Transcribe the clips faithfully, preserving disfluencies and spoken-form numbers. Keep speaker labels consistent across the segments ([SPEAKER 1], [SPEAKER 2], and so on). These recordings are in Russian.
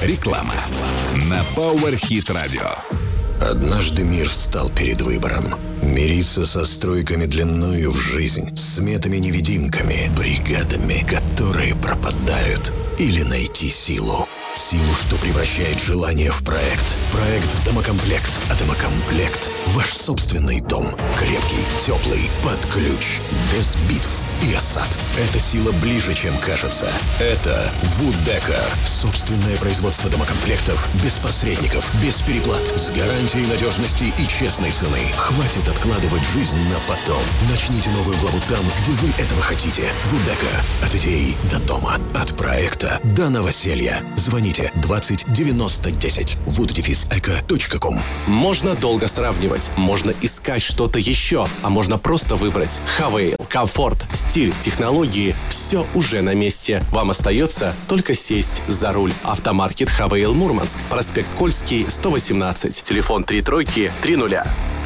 [SPEAKER 1] Реклама на Power Hit Radio.
[SPEAKER 2] Однажды мир встал перед выбором. Мириться со стройками длиною в жизнь, сметами-невидимками, бригадами, которые пропадают. Или найти силу. Силу, что превращает желание в проект. Проект в домокомплект, а домокомплект — ваш собственный дом. Крепкий, теплый, под ключ, без битв и осад. Эта сила ближе, чем кажется. Это Вудека. Собственное производство домокомплектов без посредников, без переплат, с гарантией надежности и честной цены. Хватит откладывать жизнь на потом. Начните новую главу там, где вы этого хотите. Вудека. От идеи до дома. От проекта до новоселья. Звоните двадцать девяносто десять. вуд дефис эко точка ком.
[SPEAKER 3] Можно долго сравнивать, можно искать что-то еще, а можно просто выбрать Хавейл. Комфорт, стиль, технологии – все уже на месте. Вам остается только сесть за руль. Автомаркет Хавейл Мурманск. Проспект Кольский, сто восемнадцать. Телефон три тройки три нуля.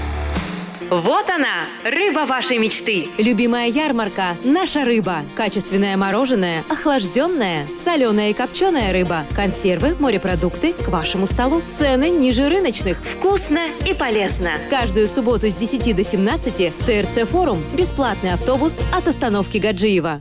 [SPEAKER 4] Вот она, рыба вашей мечты.
[SPEAKER 5] Любимая ярмарка – наша рыба. Качественное мороженое, охлажденное, соленая и копченая рыба, консервы, морепродукты к вашему столу. Цены ниже рыночных.
[SPEAKER 4] Вкусно и полезно.
[SPEAKER 5] Каждую субботу с десяти до семнадцати ТРЦ Форум. Бесплатный автобус от остановки Гаджиева.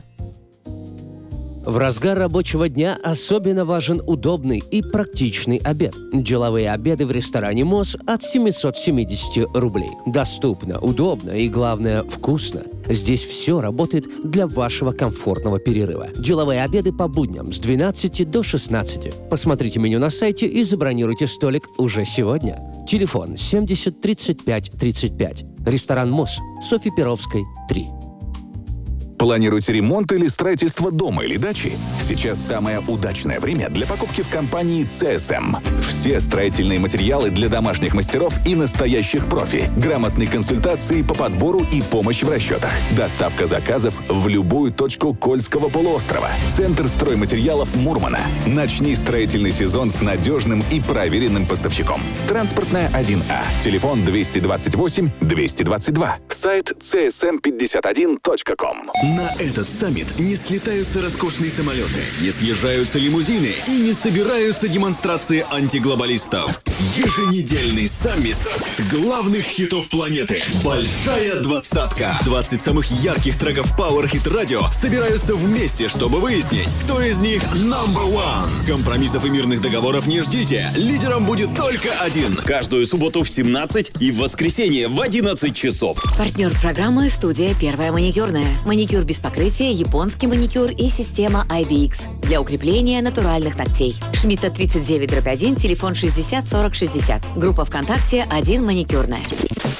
[SPEAKER 6] В разгар рабочего дня особенно важен удобный и практичный обед. Деловые обеды в ресторане МОЗ от семьсот семьдесят рублей. Доступно, удобно и, главное, вкусно. Здесь все работает для вашего комфортного перерыва. Деловые обеды по будням с двенадцати до шестнадцати. Посмотрите меню на сайте и забронируйте столик уже сегодня. Телефон семьдесят тридцать пять тридцать пять. Ресторан МОЗ. Софьи Перовской, три.
[SPEAKER 1] Планируете ремонт или строительство дома или дачи? Сейчас самое удачное время для покупки в компании си эс эм. Все строительные материалы для домашних мастеров и настоящих профи. Грамотные консультации по подбору и помощь в расчетах. Доставка заказов в любую точку Кольского полуострова. Центр стройматериалов Мурмана. Начни строительный сезон с надежным и проверенным поставщиком. Транспортная один А. Телефон двести двадцать восемь двести двадцать два. Сайт си эс эм пятьдесят один точка ком.
[SPEAKER 7] На этот саммит не слетаются роскошные самолеты, не съезжаются лимузины и не собираются демонстрации антиглобалистов. Еженедельный саммит главных хитов планеты. Большая двадцатка. двадцать самых ярких треков Power Hit Radio собираются вместе, чтобы выяснить, кто из них number one. Компромиссов и мирных договоров не ждите. Лидером будет только один.
[SPEAKER 8] Каждую субботу в семнадцать и в воскресенье в одиннадцать часов.
[SPEAKER 4] Партнер программы — студия «Первая маникюрная». Маникюр без покрытия, японский маникюр и система ай би икс для укрепления натуральных ногтей. Шмидта тридцать девять дробь один, телефон шестьдесят сорок шестьдесят. Группа ВКонтакте «один маникюрная».